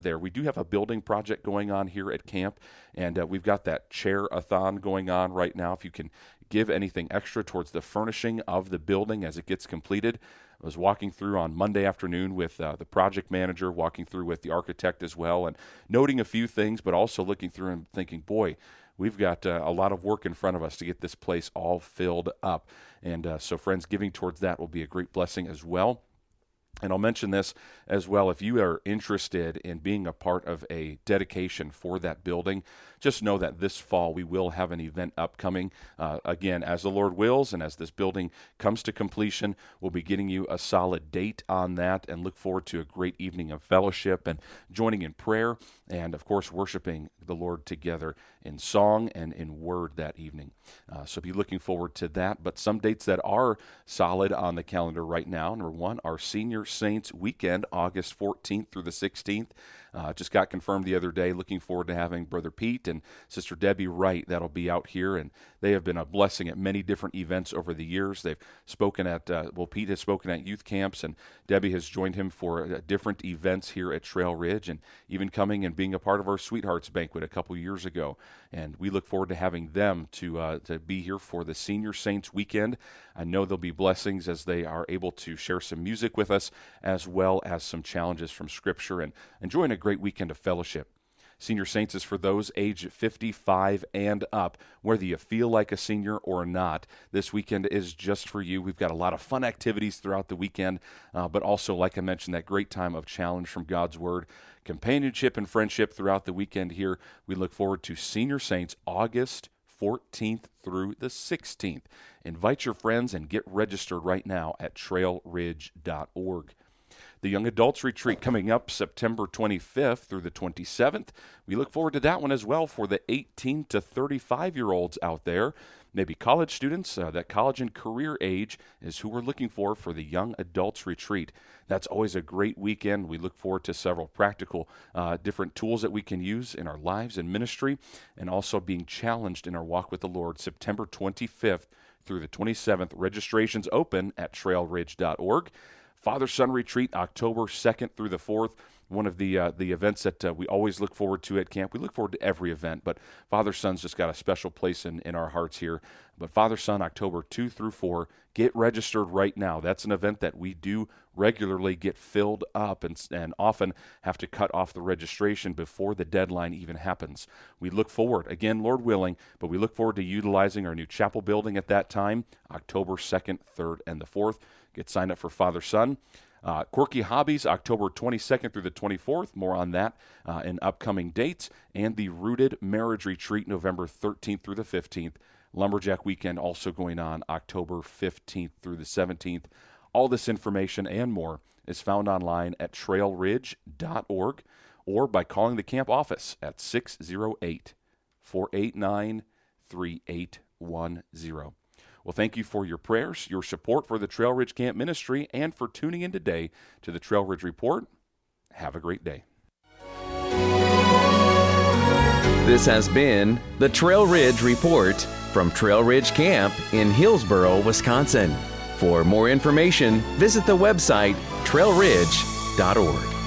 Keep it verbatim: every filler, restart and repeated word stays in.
there. We do have a building project going on here at camp, and uh, we've got that chair-a-thon going on right now. If you can give anything extra towards the furnishing of the building as it gets completed. I was walking through on Monday afternoon with uh, the project manager, walking through with the architect as well, and noting a few things, but also looking through and thinking, boy, we've got uh, a lot of work in front of us to get this place all filled up. And uh, so, friends, giving towards that will be a great blessing as well. And I'll mention this as well. If you are interested in being a part of a dedication for that building, just know that this fall we will have an event upcoming. Uh, again, as the Lord wills and as this building comes to completion, we'll be getting you a solid date on that and look forward to a great evening of fellowship and joining in prayer and, of course, worshiping the Lord together in song and in word that evening. Uh, so be looking forward to that. But some dates that are solid on the calendar right now, number one, our Senior Saints Weekend, August fourteenth through the sixteenth. Uh, just got confirmed the other day. Looking forward to having Brother Pete and Sister Debbie Wright that'll be out here, and they have been a blessing at many different events over the years. They've spoken at, uh, well, Pete has spoken at youth camps, and Debbie has joined him for uh, different events here at Trail Ridge, and even coming and being a part of our Sweethearts Banquet a couple years ago. And we look forward to having them to uh, to be here for the Senior Saints Weekend. I know there'll be blessings as they are able to share some music with us, as well as some challenges from Scripture, and enjoying a great weekend of fellowship. Senior Saints is for those age fifty-five and up, whether you feel like a senior or not. This weekend is just for you. We've got a lot of fun activities throughout the weekend, uh, but also, like I mentioned, that great time of challenge from God's Word, companionship and friendship throughout the weekend here. We look forward to Senior Saints August fourteenth through the sixteenth. Invite your friends and get registered right now at trail ridge dot org. The Young Adults Retreat coming up September twenty-fifth through the twenty-seventh. We look forward to that one as well for the eighteen to thirty-five-year-olds out there. Maybe college students, uh, that college and career age is who we're looking for for the Young Adults Retreat. That's always a great weekend. We look forward to several practical uh, different tools that we can use in our lives and ministry, and also being challenged in our walk with the Lord. September twenty-fifth through the twenty-seventh. Registrations open at trail ridge dot org. Father-Son Retreat, October second through the fourth, one of the uh, the events that uh, we always look forward to at camp. We look forward to every event, but Father-Son's just got a special place in, in our hearts here. But Father-Son, October second through fourth, get registered right now. That's an event that we do regularly get filled up and, and often have to cut off the registration before the deadline even happens. We look forward, again, Lord willing, but we look forward to utilizing our new chapel building at that time, October second, third, and the fourth. Get signed up for Father-Son. Uh, Quirky Hobbies, October twenty-second through the twenty-fourth. More on that uh, in upcoming dates. And the Rooted Marriage Retreat, November thirteenth through the fifteenth. Lumberjack Weekend also going on October fifteenth through the seventeenth. All this information and more is found online at trail ridge dot org or by calling the camp office at six oh eight, four eight nine, three eight one zero. Well, thank you for your prayers, your support for the Trail Ridge Camp Ministry, and for tuning in today to the Trail Ridge Report. Have a great day. This has been the Trail Ridge Report from Trail Ridge Camp in Hillsboro, Wisconsin. For more information, visit the website trail ridge dot org.